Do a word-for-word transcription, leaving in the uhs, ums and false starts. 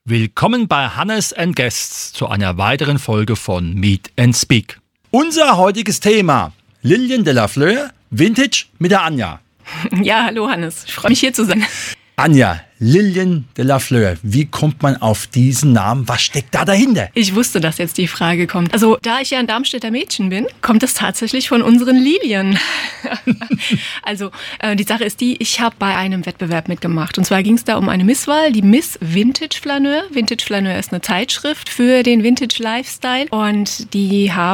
Willkommen bei Hannes and Guests zu einer weiteren Folge von Meet and Speak. Unser heutiges Thema: Lillian de la Fleur, Vintage mit der Anja. Ja, hallo Hannes, ich freue mich hier zu sein. Anja, Lillian de la Fleur, wie kommt man auf diesen Namen? Was steckt da dahinter? Ich wusste, dass jetzt die Frage kommt. Also, da ich ja ein Darmstädter Mädchen bin, kommt es tatsächlich von unseren Lilien. Also, äh, die Sache ist die, ich habe bei einem Wettbewerb mitgemacht. Und zwar ging es da um eine Misswahl, die Miss Vintage Flaneur. Vintage Flaneur ist eine Zeitschrift für den Vintage Lifestyle. Und die haben